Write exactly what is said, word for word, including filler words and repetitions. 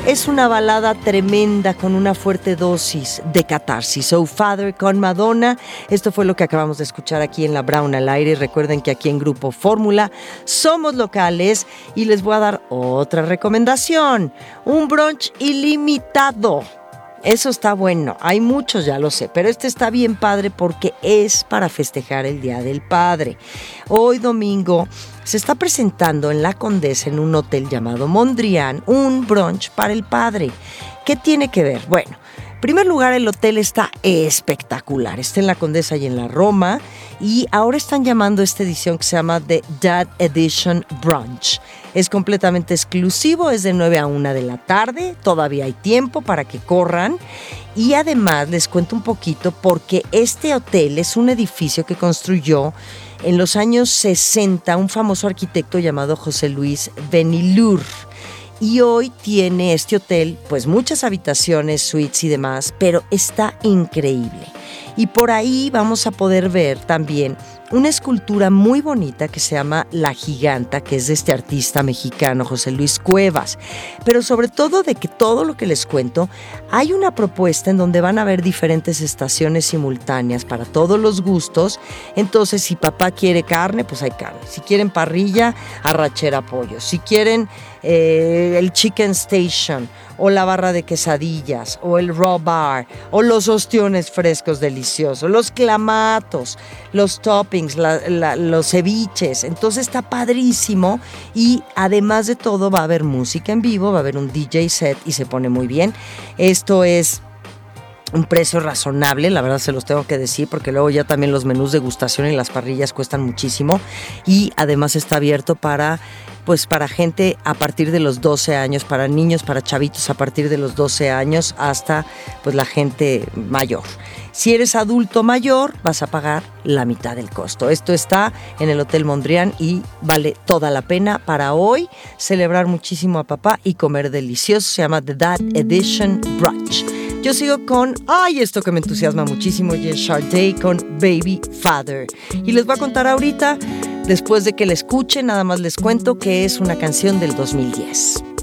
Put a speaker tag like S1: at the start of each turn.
S1: es una balada tremenda con una fuerte dosis de catarsis. Oh Father con Madonna. Esto fue lo que acabamos de escuchar aquí en La Brown al aire. Recuerden que aquí en Grupo Fórmula somos locales y les voy a dar otra recomendación. Un brunch ilimitado. Eso está bueno, hay muchos, ya lo sé, pero este está bien padre porque es para festejar el Día del Padre. Hoy domingo se está presentando en La Condesa, en un hotel llamado Mondrian, un brunch para el padre. ¿Qué tiene que ver? Bueno, en primer lugar, el hotel está espectacular, está en La Condesa y en la Roma, y ahora están llamando esta edición que se llama The Dad Edition Brunch. Es completamente exclusivo, es de nueve a una de la tarde, todavía hay tiempo para que corran. Y además les cuento un poquito porque este hotel es un edificio que construyó en los años sesenta un famoso arquitecto llamado José Luis Benilluр. Y hoy tiene este hotel pues muchas habitaciones, suites y demás, pero está increíble. Y por ahí vamos a poder ver también una escultura muy bonita que se llama La Giganta, que es de este artista mexicano, José Luis Cuevas. Pero sobre todo de que todo lo que les cuento, hay una propuesta en donde van a haber diferentes estaciones simultáneas para todos los gustos. Entonces, si papá quiere carne, pues hay carne. Si quieren parrilla, arrachera pollo. Si quieren eh, el chicken station, o la barra de quesadillas, o el raw bar, o los ostiones frescos deliciosos, los clamatos, los toppings, la, la, los ceviches. Entonces está padrísimo y además de todo va a haber música en vivo, va a haber un D J set y se pone muy bien. Esto es un precio razonable, la verdad se los tengo que decir, porque luego ya también los menús de degustación y las parrillas cuestan muchísimo, y además está abierto para pues para gente a partir de los doce años, para niños, para chavitos a partir de los doce años hasta pues la gente mayor. Si eres adulto mayor, vas a pagar la mitad del costo. Esto está en el Hotel Mondrian y vale toda la pena para hoy celebrar muchísimo a papá y comer delicioso. Se llama The Dad Edition Brunch. Yo sigo con, ay, esto que me entusiasma muchísimo, Jess Sade con Baby Father. Y les voy a contar ahorita, después de que la escuchen, nada más les cuento que es una canción del dos mil diez.